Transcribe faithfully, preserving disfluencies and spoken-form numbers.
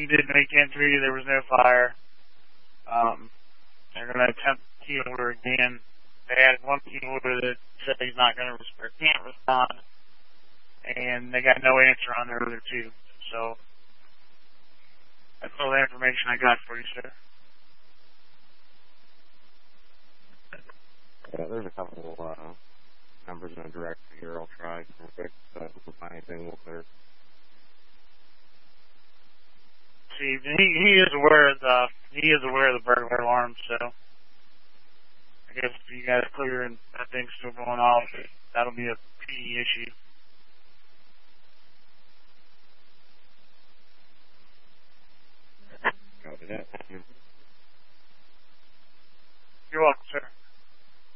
he did make entry. There was no fire. Um, they're going to attempt the key order again. They had one key order that said he's not going to or can't respond, and they got no answer on their other two. So that's all the information I got for you, sir. Yeah, there's a couple uh, numbers in a directory here. I'll try real quick. So if we find anything, we'll clear. See, he he is aware of the he is aware of the burglar alarm, so I guess if you guys clear and that thing's still going off, that'll be a P D issue. Copy that. You're welcome, sir.